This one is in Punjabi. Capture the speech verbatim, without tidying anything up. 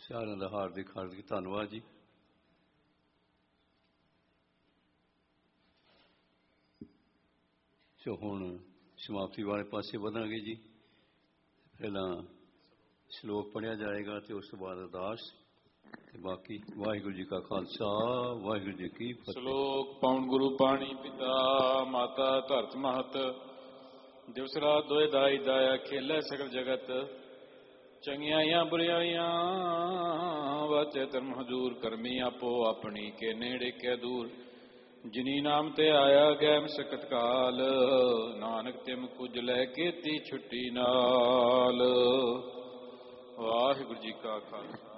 ਸਾਰਿਆਂ ਦਾ ਹਾਰਦਿਕ ਹਾਰਦਿਕ ਧੰਨਵਾਦ ਜੀ। ਸੋ ਹੁਣ ਸਮਾਪਤੀ ਵਾਲੇ ਪਾਸੇ ਵਧਾਂਗੇ ਜੀ। ਪਹਿਲਾਂ ਸ਼ਲੋਕ ਪੜ੍ਹਿਆ ਜਾਏਗਾ ਅਤੇ ਉਸ ਤੋਂ ਬਾਅਦ ਅਰਦਾਸ ਤੇ ਬਾਕੀ। ਵਾਹਿਗੁਰੂ ਜੀ ਕਾ ਖਾਲਸਾ, ਵਾਹਿਗੁਰੂ ਜੀ ਕੀ ਫਤਿਹ। ਸ਼ਲੋਕ ਪੌਣ ਗੁਰੂ ਪਾਣੀ ਪਿਤਾ ਮਾਤਾ ਧਰਤ ਮਹਤ, ਦਿਵਸ ਰਾਤ ਦੋਇ ਦਾਈ ਦਾਇਆ ਖੇਲੇ ਸਗਲ ਜਗਤ। ਚੰਗਿਆਈਆਂ ਬੁਰਿਆਈਆਂ ਵਾਚੇ ਧਰਮ ਹਜ਼ੂਰ, ਕਰਮੀ ਆਪੋ ਆਪਣੀ ਕੇ ਨੇੜੇ ਕੇ ਦੂਰ। ਜਿਨੀ ਨਾਮ ਤੇ ਆਇਆ ਗੈਮ ਸਕਤ ਕਾਲ, ਨਾਨਕ ਤਿਮ ਕੁਝ ਲੈ ਕੀਤੀ ਛੁੱਟੀ ਨਾਲ। ਵਾਹਿਗੁਰੂ ਜੀ ਕਾ ਖਾਲਸਾ।